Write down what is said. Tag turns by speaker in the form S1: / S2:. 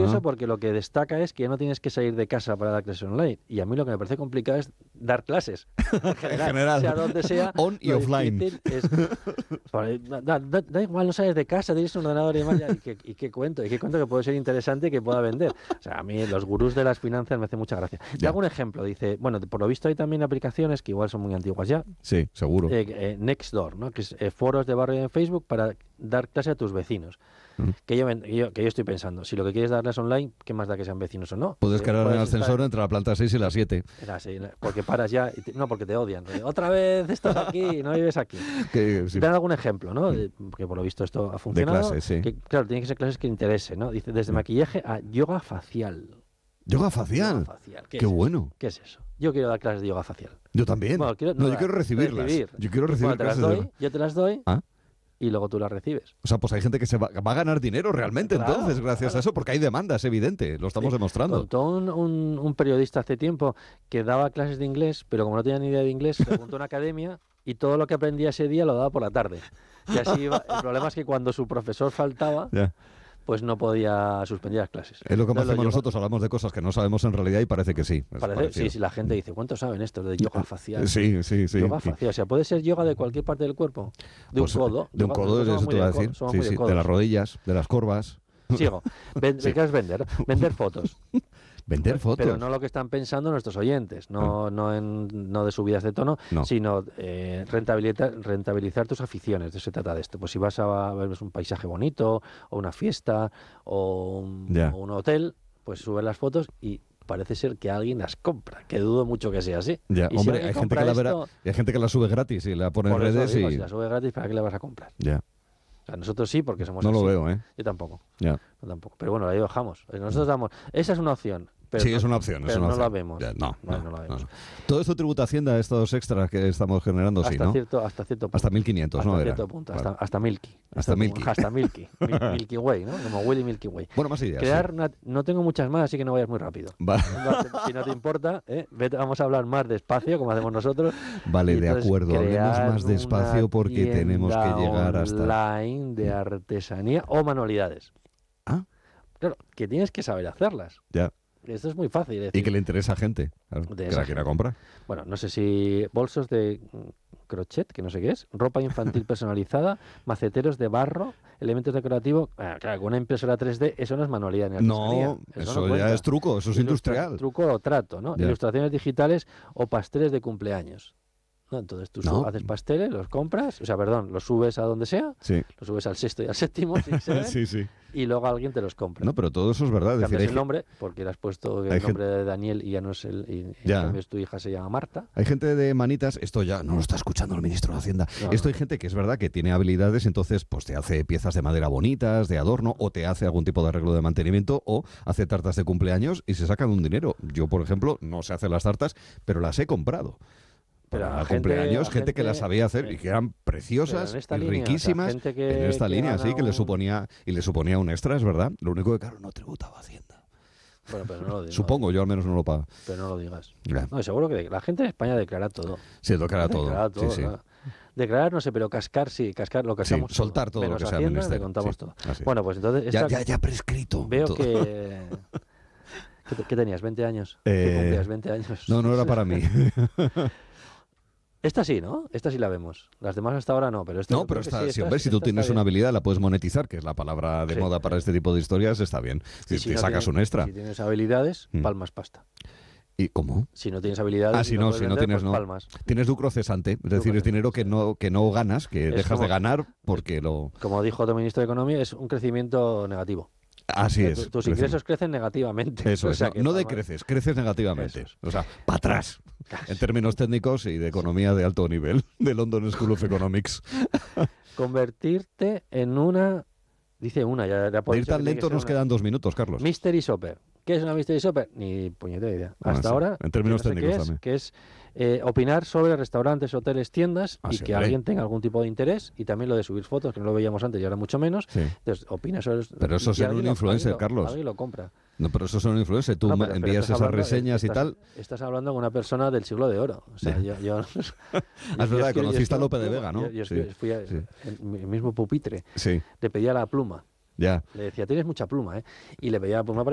S1: gracioso porque lo que destaca es que ya no tienes que salir de casa para dar clases online. Y a mí lo que me parece complicado es dar clases. En general. Sea donde sea.
S2: On y offline.
S1: Da igual, no sales de casa, tienes un ordenador y demás. ¿Y qué cuento? ¿Y qué cuento que puede ser interesante y que pueda vender? O sea, a mí los gurús de las finanzas me hacen mucha gracia. Te hago un ejemplo. Dice, bueno, por lo visto hay también aplicaciones que igual son muy antiguas ya.
S2: Sí, seguro.
S1: Nextdoor, ¿no? Que es foros de barrio en Facebook para dar clase a tus vecinos. Que yo estoy pensando, si lo que quieres darles online, ¿qué más da que sean vecinos o no?
S2: Puedes cargar en el ascensor entre la planta 6 y la 7.
S1: Porque paras ya, no, porque te odian. Otra vez estás aquí, no vives aquí. Sí. Te dan algún ejemplo, ¿no? Porque por lo visto esto ha funcionado.
S2: De clases, sí.
S1: Que, claro, tienen que ser clases que interesen, ¿no? Dice, desde maquillaje a yoga facial.
S2: ¿Yoga facial? Qué bueno.
S1: ¿Qué es eso? Yo quiero dar clases de yoga facial.
S2: Yo también. Bueno, yo quiero recibirlas. Yo quiero recibir clases.
S1: Yo te las doy. Y luego tú las recibes.
S2: O sea, pues hay gente que se va a ganar dinero realmente, entonces, gracias a eso, porque hay demanda, es evidente, lo estamos demostrando.
S1: Contó un periodista hace tiempo que daba clases de inglés, pero como no tenía ni idea de inglés, se apuntó a una academia y todo lo que aprendía ese día lo daba por la tarde. Y así iba. El problema es que cuando su profesor faltaba... pues no podía suspender las clases.
S2: Es lo que hacemos nosotros, hablamos de cosas que no sabemos en realidad y parece que sí.
S1: Sí, la gente dice, ¿cuántos saben esto de yoga facial?
S2: Sí.
S1: Yoga facial, o sea, puede ser yoga de cualquier parte del cuerpo. De un codo.
S2: De un codo, eso te iba a decir. Sí, de las rodillas, de las corvas.
S1: Sigo. ¿Qué es vender? Vender fotos.
S2: Vender fotos.
S1: Pero no lo que están pensando nuestros oyentes, no de subidas de tono, sino rentabilizar tus aficiones. De eso se trata de esto. Pues si vas a ver un paisaje bonito, o una fiesta, o un hotel, pues subes las fotos y parece ser que alguien las compra, que dudo mucho que sea así.
S2: Hombre, hay gente que la verá, y hay gente que la sube gratis y la pone en redes
S1: si la sube gratis, ¿para qué la vas a comprar? O sea, nosotros sí, porque somos así.
S2: No lo veo, ¿eh?
S1: Yo tampoco. Yo tampoco. Pero bueno, ahí bajamos. Nosotros damos... Esa es una opción. Pero
S2: sí, es una opción.
S1: Pero no la vemos.
S2: No la vemos. Todo esto tributa Hacienda, estos extras que estamos generando,
S1: hasta
S2: sí, ¿no?
S1: Hasta cierto punto.
S2: Hasta 1.500, ¿no?
S1: Hasta cierto punto.
S2: Vale.
S1: Hasta Milky.
S2: Hasta Milky.
S1: Hasta Milky. Milky Way, ¿no? Como Willy Milky Way.
S2: Bueno, más ideas.
S1: No tengo muchas más, así que no vayas muy rápido.
S2: Vale.
S1: Si no te importa, vamos a hablar más despacio, como hacemos nosotros.
S2: Vale, de acuerdo. Hablemos más despacio porque tenemos que llegar hasta...
S1: online de artesanía o manualidades. Claro, que tienes que saber hacerlas. Esto es muy fácil.
S2: Y que le interesa a gente, que la quiera comprar.
S1: Bueno, no sé si bolsos de crochet, que no sé qué es, ropa infantil personalizada, maceteros de barro, elementos decorativos. Claro, con una impresora 3D, eso no es manualidad ni artesanía.
S2: No, eso ya es truco, eso es industrial.
S1: Truco o trato, ¿no? Ilustraciones digitales o pasteles de cumpleaños. ¿No? Entonces tú haces pasteles, los compras, los subes a donde sea, los subes al sexto y al séptimo, y luego alguien te los compra.
S2: No, pero todo eso es verdad.
S1: Cambias el nombre, porque le has puesto el nombre de Daniel y ya no es en cambio tu hija se llama Marta.
S2: Hay gente de manitas, esto ya no lo está escuchando el ministro de Hacienda, hay gente que es verdad que tiene habilidades, entonces pues te hace piezas de madera bonitas, de adorno, o te hace algún tipo de arreglo de mantenimiento, o hace tartas de cumpleaños y se sacan un dinero. Yo, por ejemplo, no sé hacer las tartas, pero las he comprado. Para cumpleaños, gente que las sabía hacer y que eran preciosas y riquísimas. En esta línea, sí, que le suponía un extra, es verdad. Lo único que, claro, no tributaba Hacienda.
S1: Bueno, pero no lo digas.
S2: Supongo, yo al menos no lo pago.
S1: Pero no lo digas. No, seguro que la gente en España declara todo.
S2: Sí, declara todo.
S1: Sí. Declarar, no sé, pero cascar, lo cascamos.
S2: Sí, soltar todo lo que sea
S1: Hacienda, le contamos todo. Bueno, pues entonces...
S2: Ya prescrito.
S1: Veo todo. Que... ¿Qué tenías? ¿20 años? ¿Qué cumplías? 20 años.
S2: No era para mí.
S1: Esta sí, ¿no? Esta sí la vemos. Las demás hasta ahora no, pero esta...
S2: No, pero esta, si tú tienes una habilidad, la puedes monetizar, que es la palabra de moda para este tipo de historias, está bien. Si te sacas un extra.
S1: Si tienes habilidades, palmas pasta.
S2: ¿Y cómo?
S1: Si no tienes habilidades,
S2: si no tienes, no.
S1: Palmas.
S2: Tienes lucro cesante, es decir, es dinero que no ganas, que dejas de ganar porque lo...
S1: Como dijo otro ministro de Economía, es un crecimiento negativo.
S2: Así es.
S1: Tus ingresos crecen negativamente.
S2: Eso es. No decreces, creces negativamente. O sea, para atrás. En términos técnicos y de economía de alto nivel, de London School of Economics.
S1: Convertirte en una... Dice una, ya
S2: de ir tan lento nos quedan 2 minutos, Carlos.
S1: Mystery shopper. ¿Qué es una mystery shopper? Ni puñetera idea. Hasta ahora...
S2: En términos técnicos también.
S1: Que es opinar sobre restaurantes, hoteles, tiendas y que alguien tenga algún tipo de interés, y también lo de subir fotos, que no lo veíamos antes y ahora mucho menos. Entonces, opina sobre...
S2: Pero eso es ser un influencer, Carlos.
S1: Alguien lo compra.
S2: No, pero eso es un influencer. Tú envías esas reseñas y tal.
S1: Estás hablando con una persona del siglo de oro. O sea, yo
S2: es verdad, conociste a Lope de Vega, ¿no?
S1: Yo fui en el mismo pupitre.
S2: Sí.
S1: Le pedía la pluma.
S2: Ya.
S1: Le decía, tienes mucha pluma, ¿eh? Y le pedía la pluma para